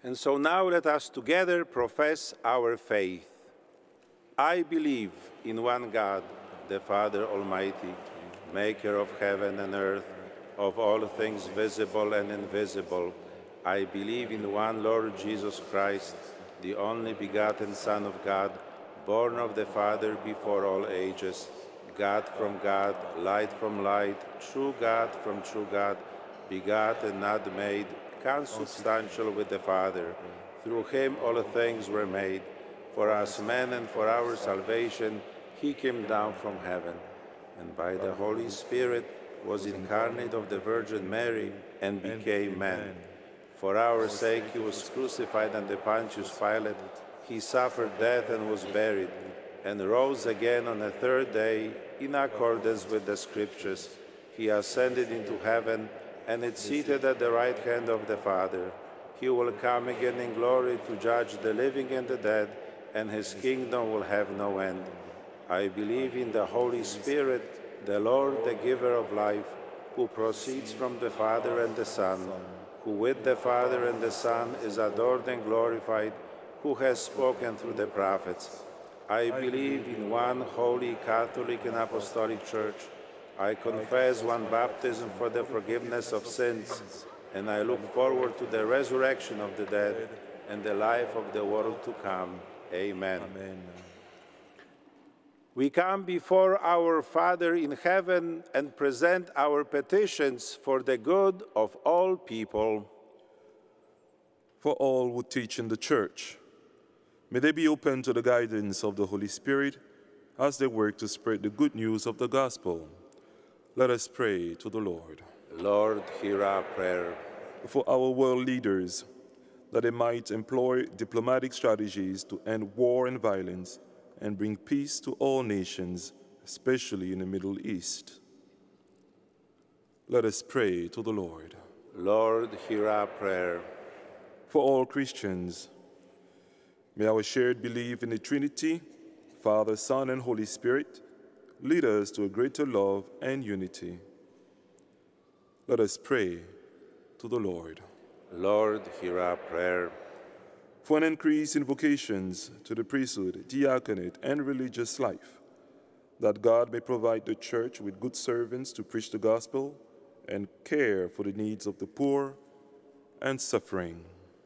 And so now let us together profess our faith. I believe in one God, the Father Almighty, maker of heaven and earth, of all things visible and invisible. I believe in one Lord Jesus Christ, the only begotten Son of God, born of the Father before all ages, God from God, light from light, true God from true God, begotten, not made, consubstantial with the Father. Through him all things were made. For us men and for our salvation, he came down from heaven, and by the Holy Spirit was incarnate of the Virgin Mary and became man. For our sake he was crucified under Pontius Pilate. He suffered death and was buried, and rose again on the third day in accordance with the Scriptures. He ascended into heaven and is seated at the right hand of the Father. He will come again in glory to judge the living and the dead, and his kingdom will have no end. I believe in the Holy Spirit, the Lord, the giver of life, who proceeds from the Father and the Son, who with the Father and the Son is adored and glorified, who has spoken through the prophets. I believe in one holy, Catholic, and Apostolic Church. I confess one baptism for the forgiveness of sins, and I look forward to the resurrection of the dead and the life of the world to come. Amen. Amen. We come before our Father in heaven and present our petitions for the good of all people. For all who teach in the Church, may they be open to the guidance of the Holy Spirit as they work to spread the good news of the gospel. Let us pray to the Lord. Lord, hear our prayer. For our world leaders, that they might employ diplomatic strategies to end war and violence and bring peace to all nations, especially in the Middle East. Let us pray to the Lord. Lord, hear our prayer. For all Christians, may our shared belief in the Trinity, Father, Son, and Holy Spirit, lead us to a greater love and unity. Let us pray to the Lord. Lord, hear our prayer. For an increase in vocations to the priesthood, diaconate, and religious life, that God may provide the Church with good servants to preach the gospel and care for the needs of the poor and suffering.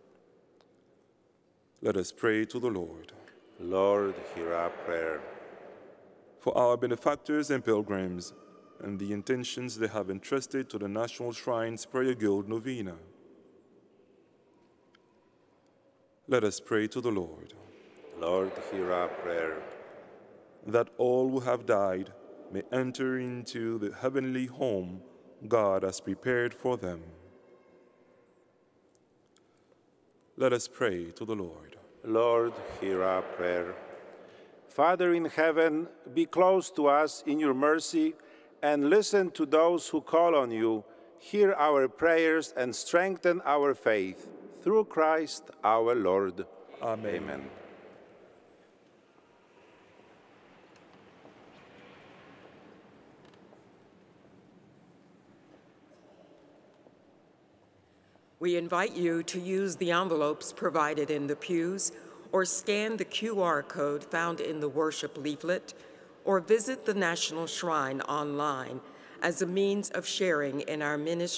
Let us pray to the Lord. Lord, hear our prayer. For our benefactors and pilgrims, and the intentions they have entrusted to the National Shrines Prayer Guild Novena. Let us pray to the Lord. Lord, hear our prayer. That all who have died may enter into the heavenly home God has prepared for them. Let us pray to the Lord. Lord, hear our prayer. Father in heaven, be close to us in your mercy and listen to those who call on you. Hear our prayers and strengthen our faith. Through Christ our Lord. Amen. Amen. We invite you to use the envelopes provided in the pews, or scan the QR code found in the worship leaflet, or visit the National Shrine online as a means of sharing in our ministry